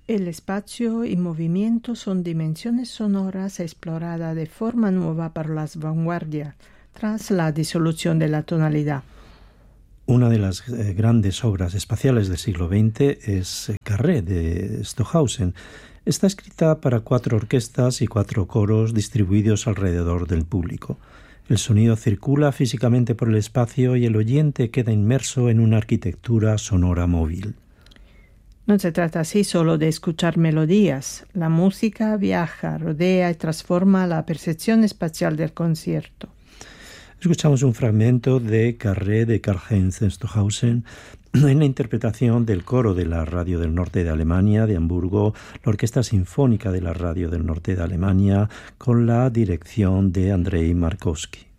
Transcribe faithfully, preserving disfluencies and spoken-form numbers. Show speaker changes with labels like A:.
A: El espacio y movimiento son dimensiones sonoras exploradas de forma nueva por las vanguardias tras la disolución de la tonalidad.
B: Una de las eh, grandes obras espaciales del siglo veinte es Carré de Stockhausen. Está escrita para cuatro orquestas y cuatro coros distribuidos alrededor del público. El sonido circula físicamente por el espacio y el oyente queda inmerso en una arquitectura sonora móvil.
A: No se trata así solo de escuchar melodías. La música viaja, rodea y transforma la percepción espacial del concierto.
B: Escuchamos un fragmento de Carré de Karl-Heinz Stockhausen en la interpretación del coro de la Radio del Norte de Alemania de Hamburgo, la Orquesta Sinfónica de la Radio del Norte de Alemania, con la dirección de Andrei Markowski.